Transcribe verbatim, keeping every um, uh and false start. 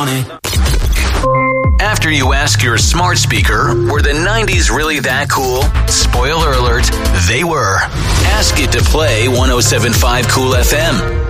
on it. After you ask your smart speaker, were the nineties really that cool? Spoiler alert, they were. Ask it to play one oh seven point five Cool F M.